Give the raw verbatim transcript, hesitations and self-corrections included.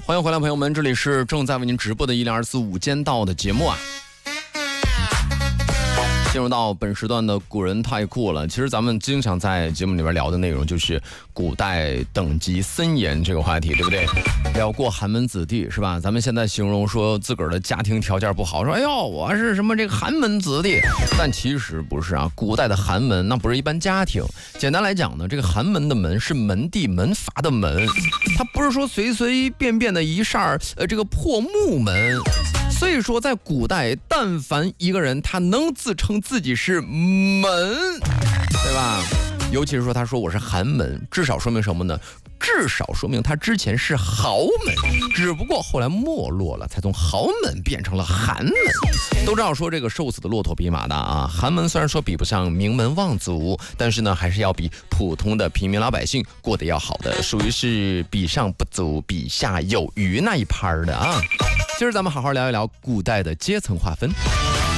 欢迎回来，朋友们，这里是正在为您直播的一零二四午间道的节目啊。进入到本时段的古人太酷了。其实咱们经常在节目里边聊的内容就是古代等级森严这个话题，对不对？聊过寒门子弟是吧？咱们现在形容说自个儿的家庭条件不好，说哎呦我是什么这个寒门子弟，但其实不是啊。古代的寒门那不是一般家庭，简单来讲呢，这个寒门的门是门第门阀的门，它不是说随随便便的一扇呃这个破木门。所以说在古代，但凡一个人他能自称自己是门，对吧？尤其是说他说我是寒门，至少说明什么呢？至少说明他之前是豪门，只不过后来没落了，才从豪门变成了寒门。都知道说这个瘦死的骆驼比马大啊，寒门虽然说比不上名门望族，但是呢还是要比普通的平民老百姓过得要好的，属于是比上不足比下有余那一拍的啊。今儿咱们好好聊一聊古代的阶层划分。